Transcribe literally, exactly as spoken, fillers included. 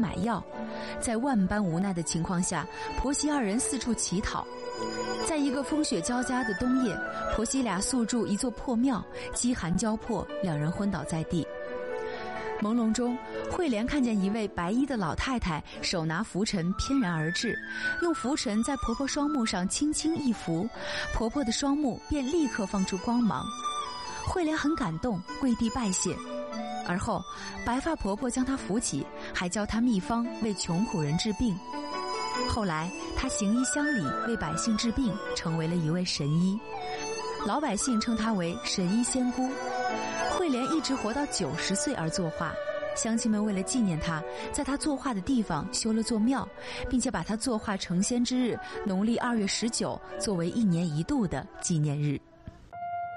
买药。在万般无奈的情况下，婆媳二人四处乞讨。在一个风雪交加的冬夜，婆媳俩宿住一座破庙，饥寒交迫，两人昏倒在地。朦胧中，慧莲看见一位白衣的老太太手拿拂尘翩然而至，用拂尘在婆婆双目上轻轻一拂，婆婆的双目便立刻放出光芒。慧莲很感动，跪地拜谢。而后白发婆婆将她扶起，还教她秘方为穷苦人治病。后来她行医乡里，为百姓治病，成为了一位神医，老百姓称她为神医仙姑。慧莲一直活到九十岁而作画，乡亲们为了纪念她，在她作画的地方修了座庙，并且把她作画成仙之日农历二月十九作为一年一度的纪念日。